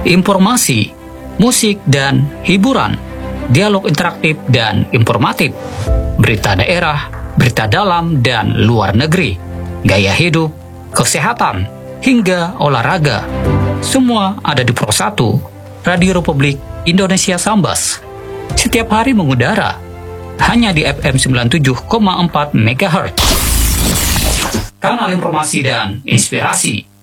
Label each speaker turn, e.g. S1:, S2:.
S1: informasi, musik dan hiburan, dialog interaktif dan informatif, berita daerah, berita dalam dan luar negeri, gaya hidup, kesehatan, hingga olahraga. Semua ada di Pro 1, Radio Republik Indonesia Sambas. Setiap hari mengudara, hanya di FM 97,4 MHz. Kanal informasi dan inspirasi.